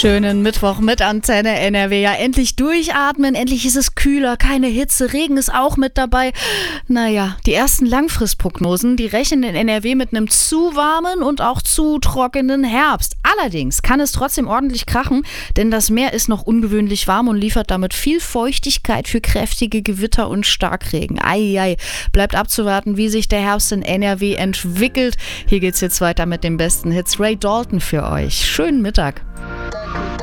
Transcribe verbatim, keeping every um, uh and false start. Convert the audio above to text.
Schönen Mittwoch mit Antenne N R W. Ja, endlich durchatmen, endlich ist es kühler, keine Hitze, Regen ist auch mit dabei. Naja, die ersten Langfristprognosen, die rechnen in N R W mit einem zu warmen und auch zu trockenen Herbst. Allerdings kann es trotzdem ordentlich krachen, denn das Meer ist noch ungewöhnlich warm und liefert damit viel Feuchtigkeit für kräftige Gewitter und Starkregen. Eieiei, bleibt abzuwarten, wie sich der Herbst in N R W entwickelt. Hier geht's jetzt weiter mit den besten Hits. Ray Dalton für euch. Schönen Mittag.